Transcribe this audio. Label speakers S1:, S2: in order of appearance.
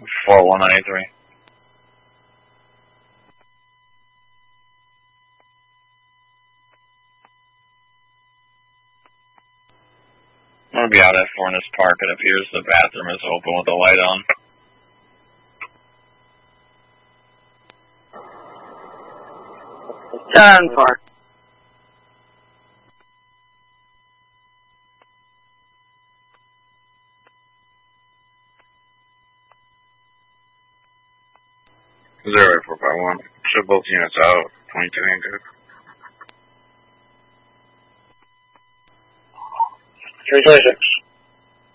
S1: 4193. I'm going to be out at Furnace Park. It appears the bathroom is open with the light on.
S2: Park.
S1: Zero 451. Show both units out. 22 Hancock.
S2: 326.